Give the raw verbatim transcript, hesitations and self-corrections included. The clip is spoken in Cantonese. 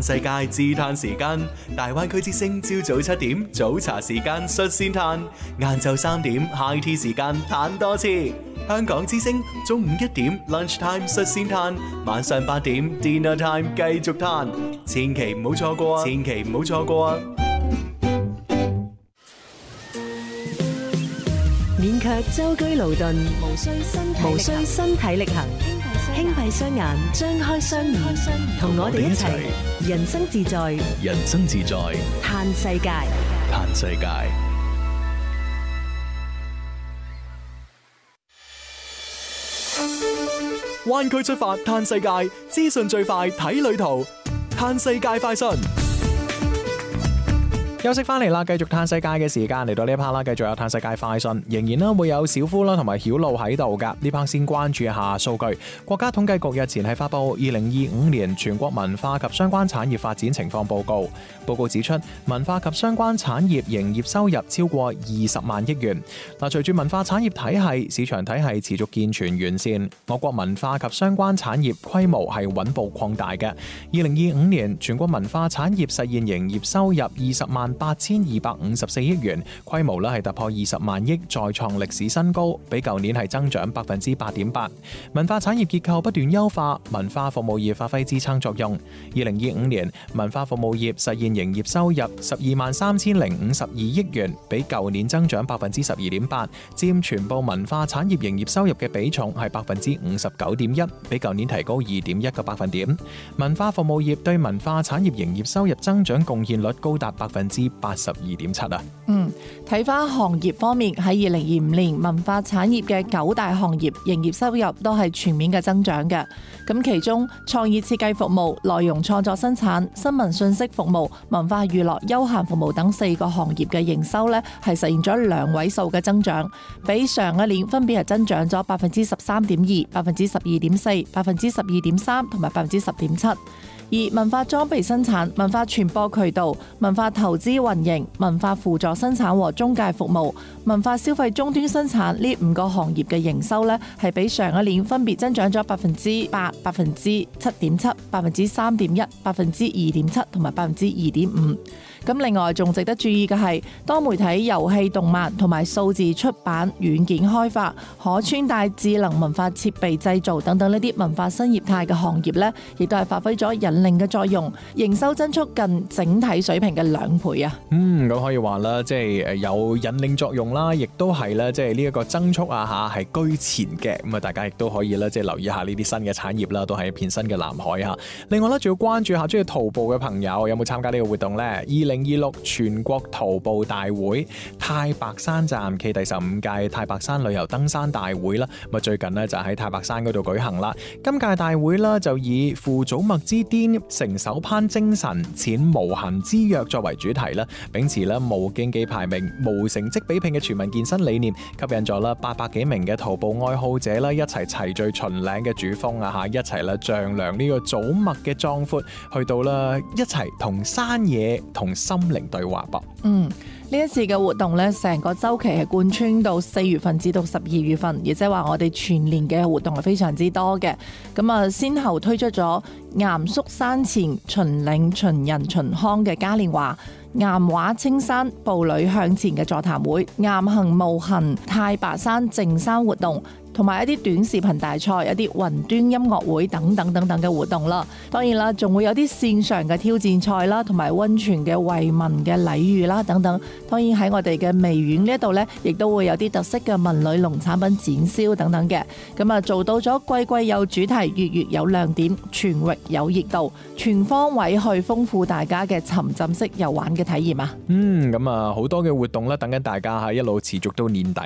世界自嘆時間，大灣區之聲朝早七點早茶時間率先嘆，晏晝三點 high tea 時間嘆多次。香港之聲中午一點 lunch time 率先嘆，晚上八點 dinner time 繼續嘆，千祈唔好錯過啊！千祈唔好錯過啊！ 勉強舟車勞頓，無需身體無需身體力行，輕閉雙眼，張開雙耳，同我哋一齊人生自在， 人生自在， 嘆世界， 嘆世界。灣區出發嘆世界，資訊最快睇旅途，嘆世界快訊。 休息翻嚟啦，繼續嘆世界嘅時間嚟到呢一 part 啦，繼續有嘆世界快訊，仍然啦會有小夫啦同埋曉露喺度噶。呢 part 先關注一下數據，國家統計局日前係發布二零二五年全國文化及相關產業發展情況報告。報告指出，文化及相關產業營業收入超過二十萬億元。嗱，隨住文化產業體系、市場體系持續健全完善，我國文化及相關產業規模係穩步擴大嘅。二零二五年全國文化產業實現營業收入二十萬八千二百五十四億元，規模咧係突破二十萬億，再創歷史新高，比舊年係增長百分之八點八。文化產業結構不斷優化，文化服務業發揮支撐作用。二零二五年文化服務業實現營業收入十二萬三千零五十二億元，比舊年增長百分之十二點八，佔全部文化產業營業收入嘅比重係百分之五十九點一，比舊年提高二點一個百分點。文化服務業對文化產業營業收入增長貢獻率高達百分之八十二點七啊。 嗯，睇翻行業方面，喺二零二五年文化產業嘅九大行業營業收入都係全面嘅增長嘅。咁其中創意設計服務、內容創作生產、新聞信息服務、文化娛樂休閒服務等四個行業嘅營收呢係實現咗兩位數嘅增長，比上一年分別係增長咗百分之十三點二、百分之十二點四、百分之十二點三同埋百分之十點七。而文化裝備生產、文化傳播渠道、文化投資運營、文化輔助生產和中介服務、文化消費終端生產呢五個行業嘅營收呢，係比上一年分別增長咗百分之八、百分之七點七、百分之三點一、百分之二點七同埋百分之二點五。咁另外仲值得注意嘅係多媒體、遊戲、動漫同埋數字出版、軟件開發、可穿戴智能文化設備製造等等呢啲文化新業態嘅行業呢，亦都係發揮咗引領嘅作用，營收增速近整體水平嘅兩倍啊！ 嗯，咁可以話啦，即係誒有引領作用啦，亦都係咧，即係呢一個增速啊嚇係居前嘅。咁啊，大家亦都可以咧，即係留意下呢啲新嘅產業啦，都係一片新嘅藍海嚇。另外咧，仲要關注下中意徒步嘅朋友有冇參加呢個活動呢？二零二六全國徒步大會太白山站暨第十五屆太白山旅遊登山大會啦，咁啊最近呢，就喺太白山嗰度舉行啦。今屆大會啦就以扶祖脈之巔、成手攀精神、踐無痕之約作為主題啦，秉持啦無競技排名、無成績比拼嘅全民健身理念，吸引咗啦八百幾名嘅徒步愛好者啦一齊齊聚秦嶺嘅主峰啊嚇，一齊啦丈量呢個祖脈嘅壯闊，去到啦一齊同山野同心靈對話噃。 嗯，呢一次嘅活動呢，成個週期係貫穿到四月份至到十二月份，亦即係話我哋全年嘅活動係非常之多嘅。咁啊，先後推出咗岩宿山前、秦嶺、秦人、秦康嘅嘉年華、岩畫青山、步履向前嘅座談會、岩行無痕太白山淨山活動，同埋一啲短視頻大賽、一啲雲端音樂會等等等等嘅活動啦。當然啦，仲會有啲線上嘅挑戰賽啦，同埋溫泉嘅惠民嘅禮遇啦等等。當然喺我哋嘅微園呢一度呢，亦都會有啲特色嘅文旅農產品展銷等等嘅。咁啊，做到咗季季有主題，月月有亮點，全域有熱度，全方位去豐富大家嘅沉浸式遊玩嘅體驗啊！ 嗯，咁啊好多嘅活動啦，等緊大家嚇一路持續到年底。